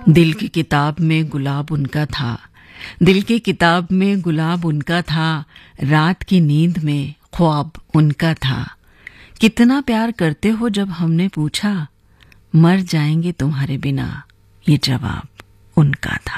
दिल की किताब में गुलाब उनका था, दिल की किताब में गुलाब उनका था, रात की नींद में ख्वाब उनका था। कितना प्यार करते हो जब हमने पूछा, मर जाएंगे तुम्हारे बिना, ये जवाब उनका था।